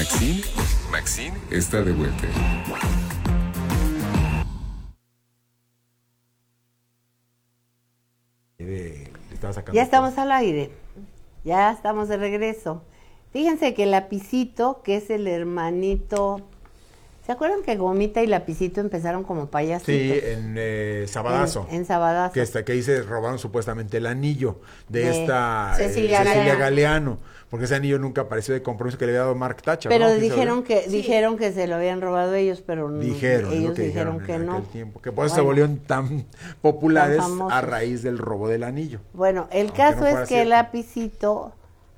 Maxine está de vuelta. Ya estamos al aire, ya estamos de regreso. Fíjense que Lapicito, que es el hermanito... ¿Se acuerdan que Gomita y Lapicito empezaron como payasitos? Sí, en Sabadazo. En Sabadazo. Que ahí se robaron supuestamente el anillo de esta Cecilia Galeano, porque ese anillo nunca apareció de compromiso que le había dado Mark Thatcher. Pero ¿no? dijeron que se lo habían robado ellos, pero ellos dijeron que no. Tiempo, que por eso se volvieron tan populares a raíz del robo del anillo. Bueno, el caso es que Lapicito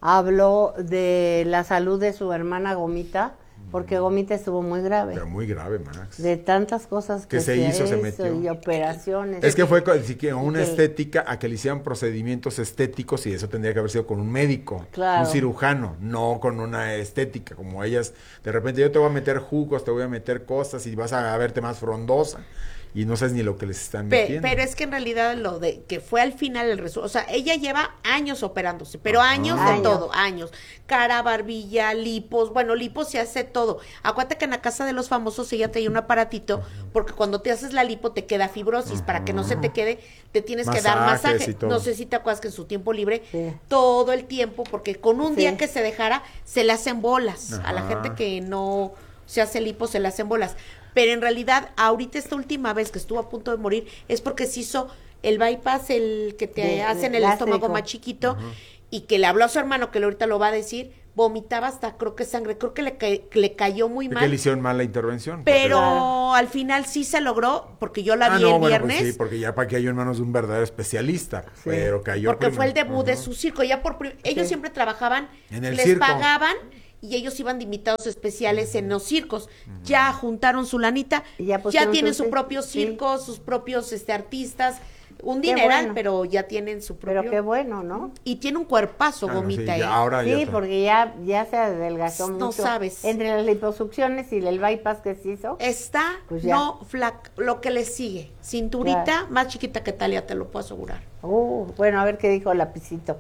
habló de la salud de su hermana Gomita, porque Gomita estuvo muy grave. Pero muy grave, Max. De tantas cosas que se hizo, se metió. Y operaciones. Es que fue una estética, a que le hicieran procedimientos estéticos, y eso tendría que haber sido con un médico, un cirujano, no con una estética, como ellas, de repente yo te voy a meter jugos, te voy a meter cosas y vas a verte más frondosa. Y no sabes ni lo que les están metiendo. Pero es que en realidad lo de que fue al final el resultado, o sea, ella lleva años operándose, pero años de todo, años. Cara, barbilla, lipos, bueno, lipos se hace todo. Acuérdate que en la casa de los famosos ella traía un aparatito, porque cuando te haces la lipo te queda fibrosis, para que no se te quede, te tienes que dar masaje. No sé si te acuerdas que en su tiempo libre, todo el tiempo, porque con un día que se dejara, se le hacen bolas. A la gente que no se hace lipo, se le hacen bolas. Pero en realidad, ahorita esta última vez que estuvo a punto de morir, es porque se hijo el bypass, el que te hacen el estómago más chiquito, y que le habló a su hermano, que ahorita lo va a decir, vomitaba hasta, creo que sangre, creo que le cayó muy mal. Que le hicieron mal la intervención. Pero al final sí se logró, porque yo la vi el viernes. Pues sí, porque ya para que hay en manos de un verdadero especialista, pero cayó porque fue el debut de su circo, ya ellos siempre trabajaban, en el les circo. Pagaban, y ellos iban de invitados especiales en los circos. Ya juntaron su lanita, ya tienen su propio circo, sus propios artistas, un dineral, pero ya tienen su propio. Pero qué bueno, ¿no? Y tiene un cuerpazo, Gomita. Porque ya se adelgazó mucho. No sabes. Entre las liposucciones y el bypass que se hizo. Está, lo que le sigue. Cinturita más chiquita que Talia, te lo puedo asegurar. Bueno, a ver qué dijo Lapicito.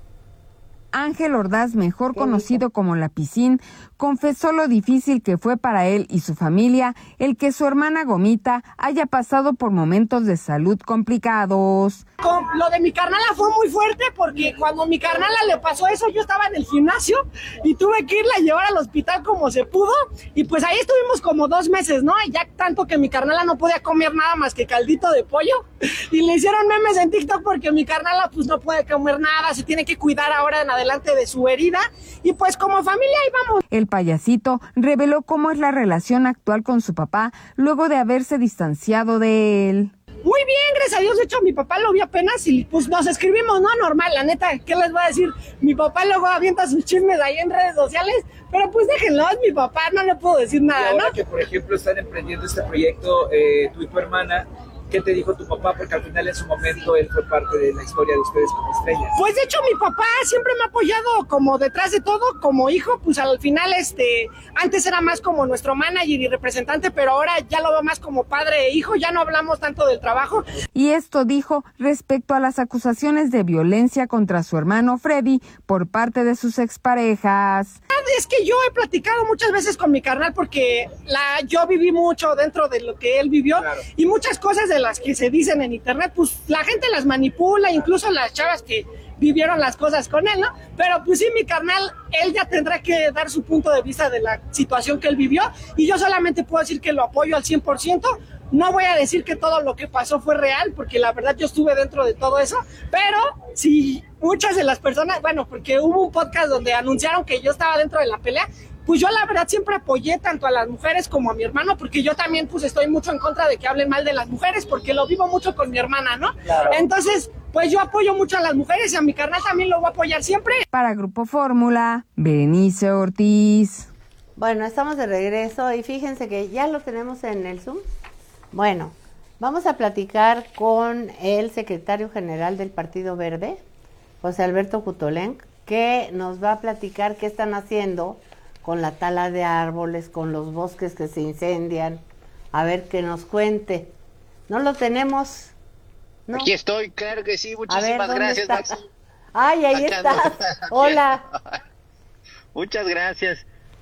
Ángel Ordaz, mejor conocido como Lapicín, confesó lo difícil que fue para él y su familia el que su hermana Gomita haya pasado por momentos de salud complicados. Lo de mi carnala fue muy fuerte porque cuando mi carnala le pasó eso yo estaba en el gimnasio y tuve que irla a llevar al hospital como se pudo, y pues ahí estuvimos como 2 meses, ¿no? Ya tanto que mi carnala no podía comer nada más que caldito de pollo, y le hicieron memes en TikTok porque mi carnala pues no puede comer nada, se tiene que cuidar ahora en adelante de su herida, y pues como familia ahí vamos. El payasito reveló cómo es la relación actual con su papá luego de haberse distanciado de él. Muy bien, gracias a Dios. De hecho, mi papá lo vi apenas y pues nos escribimos, ¿no? Normal, la neta, ¿qué les voy a decir? Mi papá luego avienta sus chismes ahí en redes sociales, pero pues déjenlo, es mi papá, no le puedo decir nada, y ahora ¿no? que, por ejemplo, están emprendiendo este proyecto, tú y tu hermana, ¿qué te dijo tu papá? Porque al final en su momento él fue parte de la historia de ustedes como estrellas. Pues de hecho mi papá siempre me ha apoyado como detrás de todo, como hijo, pues al final antes era más como nuestro manager y representante, pero ahora ya lo veo más como padre e hijo, ya no hablamos tanto del trabajo. Y esto dijo respecto a las acusaciones de violencia contra su hermano Freddy por parte de sus exparejas. Es que yo he platicado muchas veces con mi carnal porque yo viví mucho dentro de lo que él vivió, y muchas cosas de las que se dicen en internet, pues la gente las manipula, incluso las chavas que vivieron las cosas con él, ¿no? Pero pues sí, mi carnal, él ya tendrá que dar su punto de vista de la situación que él vivió, y yo solamente puedo decir que lo apoyo al 100%. No voy a decir que todo lo que pasó fue real, porque la verdad yo estuve dentro de todo eso, pero sí, muchas de las personas, bueno, porque hubo un podcast donde anunciaron que yo estaba dentro de la pelea, pues yo la verdad siempre apoyé tanto a las mujeres como a mi hermano, porque yo también pues estoy mucho en contra de que hablen mal de las mujeres, porque lo vivo mucho con mi hermana, ¿no? Claro. Entonces, pues yo apoyo mucho a las mujeres y a mi carnal también lo voy a apoyar siempre. Para Grupo Fórmula, Berenice Ortiz. Bueno, estamos de regreso y fíjense que ya lo tenemos en el Zoom. Bueno, vamos a platicar con el secretario general del Partido Verde, José Alberto Jutolenc, que nos va a platicar qué están haciendo con la tala de árboles, con los bosques que se incendian. A ver, que nos cuente. ¿No lo tenemos? ¿No? Aquí estoy, claro que sí. Muchísimas gracias, Maxi. Ay, ahí estás. Hola. Muchas gracias.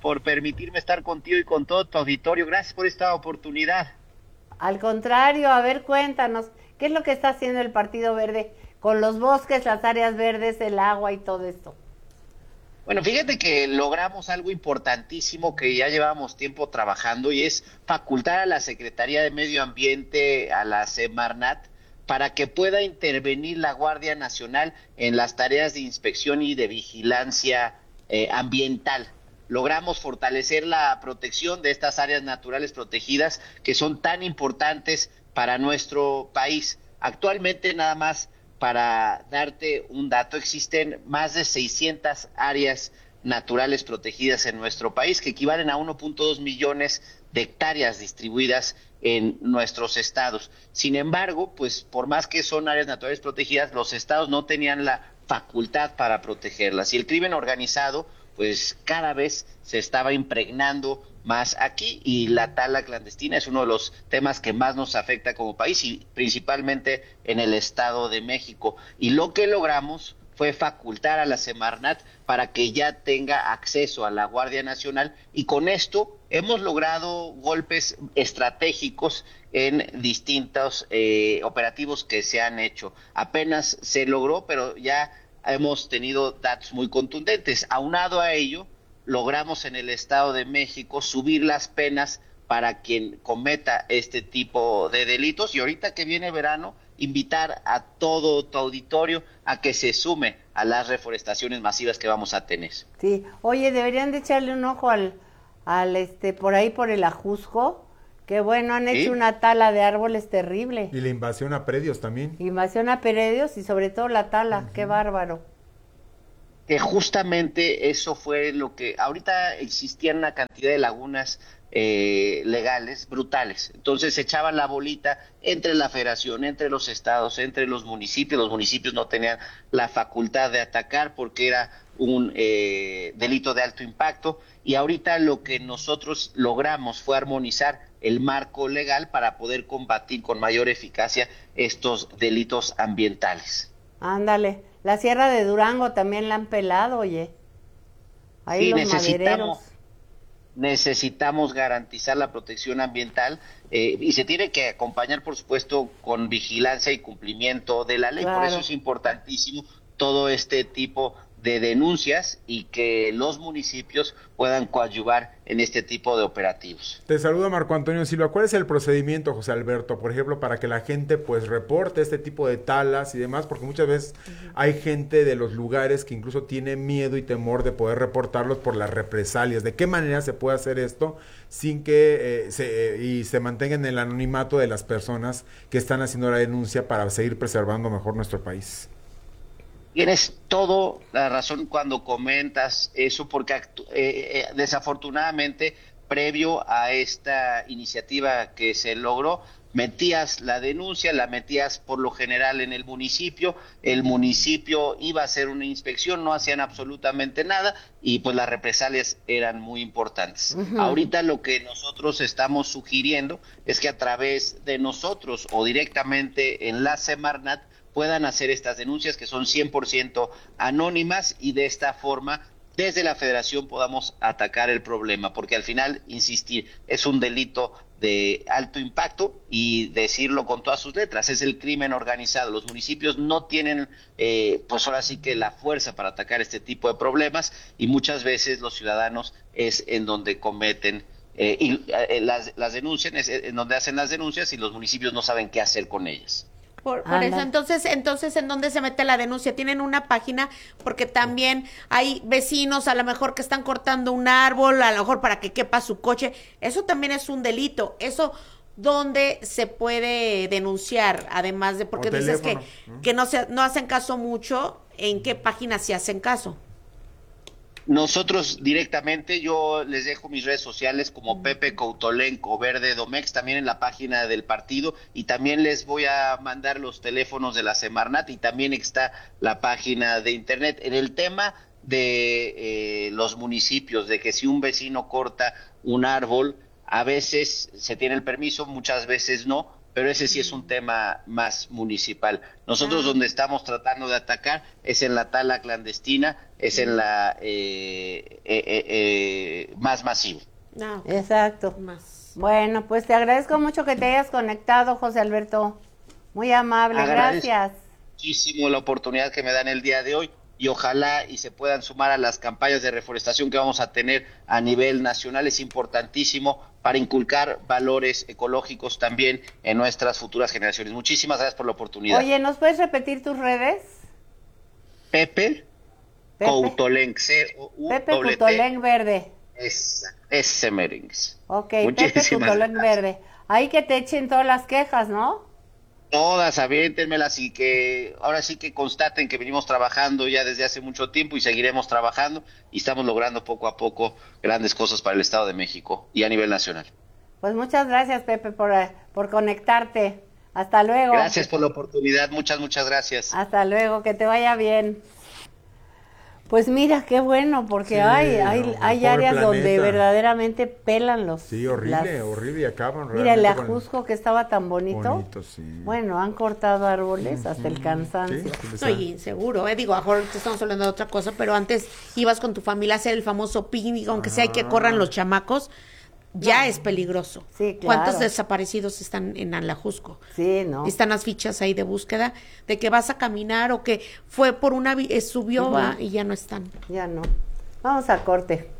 por permitirme estar contigo y con todo tu auditorio. Gracias por esta oportunidad. Al contrario, a ver, cuéntanos, ¿qué es lo que está haciendo el Partido Verde con los bosques, las áreas verdes, el agua y todo esto? Bueno, fíjate que logramos algo importantísimo que ya llevábamos tiempo trabajando, y es facultar a la Secretaría de Medio Ambiente, a la Semarnat, para que pueda intervenir la Guardia Nacional en las tareas de inspección y de vigilancia ambiental. Logramos fortalecer la protección de estas áreas naturales protegidas que son tan importantes para nuestro país. Actualmente, nada más para darte un dato, existen más de 600 áreas naturales protegidas en nuestro país, que equivalen a 1.2 millones de hectáreas distribuidas en nuestros estados. Sin embargo, pues por más que son áreas naturales protegidas, los estados no tenían la facultad para protegerlas, y el crimen organizado pues cada vez se estaba impregnando más aquí, y la tala clandestina es uno de los temas que más nos afecta como país, y principalmente en el Estado de México. Y lo que logramos fue facultar a la Semarnat para que ya tenga acceso a la Guardia Nacional, y con esto hemos logrado golpes estratégicos en distintos operativos que se han hecho. Apenas se logró, pero ya hemos tenido datos muy contundentes. Aunado a ello, logramos en el Estado de México subir las penas para quien cometa este tipo de delitos, y ahorita que viene verano, invitar a todo tu auditorio a que se sume a las reforestaciones masivas que vamos a tener. Sí, oye, deberían de echarle un ojo al por ahí por el Ajusco, que bueno, han hecho una tala de árboles terrible. Y la invasión a predios también. Invasión a predios y sobre todo la tala, qué bárbaro. Que justamente eso fue lo que, ahorita existían una cantidad de lagunas legales brutales, entonces se echaban la bolita entre la federación, entre los estados, entre los municipios no tenían la facultad de atacar porque era un delito de alto impacto, y ahorita lo que nosotros logramos fue armonizar el marco legal para poder combatir con mayor eficacia estos delitos ambientales. Ándale, la Sierra de Durango también la han pelado, oye. Ahí sí, los necesitamos garantizar la protección ambiental y se tiene que acompañar, por supuesto, con vigilancia y cumplimiento de la ley. Claro. Por eso es importantísimo todo este tipo de denuncias y que los municipios puedan coadyuvar en este tipo de operativos. Te saludo, Marco Antonio Silva. ¿Cuál es el procedimiento, José Alberto, por ejemplo, para que la gente pues reporte este tipo de talas y demás? Porque muchas veces hay gente de los lugares que incluso tiene miedo y temor de poder reportarlos por las represalias. ¿De qué manera se puede hacer esto sin que se mantenga en el anonimato de las personas que están haciendo la denuncia para seguir preservando mejor nuestro país? Tienes toda la razón cuando comentas eso, porque desafortunadamente, previo a esta iniciativa que se logró, metías la denuncia, la metías por lo general en el municipio iba a hacer una inspección, no hacían absolutamente nada, y pues las represalias eran muy importantes. Ahorita lo que nosotros estamos sugiriendo es que a través de nosotros o directamente en la Semarnat puedan hacer estas denuncias que son 100% anónimas, y de esta forma desde la federación podamos atacar el problema, porque al final, insistir, es un delito de alto impacto, y decirlo con todas sus letras, es el crimen organizado. Los municipios no tienen pues ahora sí que la fuerza para atacar este tipo de problemas, y muchas veces los ciudadanos es en donde cometen las denuncias, en donde hacen las denuncias, y los municipios no saben qué hacer con ellas. Por eso, entonces, ¿en dónde se mete la denuncia? ¿Tienen una página? Porque también hay vecinos a lo mejor que están cortando un árbol, a lo mejor para que quepa su coche. Eso también es un delito. Eso, ¿dónde se puede denunciar? Además de, porque dices que no hacen caso mucho, ¿en qué página se hacen caso? Nosotros directamente, yo les dejo mis redes sociales como Pepe Coutolenco Verde Domex, también en la página del partido, y también les voy a mandar los teléfonos de la Semarnat, y también está la página de internet. En el tema de los municipios, de que si un vecino corta un árbol, a veces se tiene el permiso, muchas veces no, pero ese sí es un tema más municipal. Nosotros donde estamos tratando de atacar es en la tala clandestina, es en la más masivo. No. Exacto. Bueno, pues te agradezco mucho que te hayas conectado, José Alberto. Muy amable, gracias. Muchísimo la oportunidad que me dan el día de hoy y ojalá y se puedan sumar a las campañas de reforestación que vamos a tener a nivel nacional. Es importantísimo para inculcar valores ecológicos también en nuestras futuras generaciones. Muchísimas gracias por la oportunidad. Oye, ¿nos puedes repetir tus redes? Pepe Coutolenc, Pepe Coutolenc Verde. Ese merengues. Ok, Pepe Coutolenc Verde. Ahí que te echen todas las quejas, ¿no? Todas, aviéntenmelas y que ahora sí que constaten que venimos trabajando ya desde hace mucho tiempo y seguiremos trabajando y estamos logrando poco a poco grandes cosas para el Estado de México y a nivel nacional. Pues muchas gracias, Pepe, por conectarte. Hasta luego. Gracias por la oportunidad, muchas gracias. Hasta luego, que te vaya bien. Pues mira, qué bueno, porque hay áreas donde verdaderamente pelan los... Sí, horrible, y acaban realmente. Mira, el Ajusco que estaba tan bonito. Sí. Bueno, han cortado árboles hasta el cansancio. Sí, no, y inseguro, digo, ahora te estamos hablando de otra cosa, pero antes ibas con tu familia a hacer el famoso picnic, aunque sea que corran los chamacos. Ya es peligroso. Sí, claro. ¿Cuántos desaparecidos están en Alajusco? Sí, ¿no? Están las fichas ahí de búsqueda de que vas a caminar o que fue por una subió y ya no están. Ya no. Vamos a corte.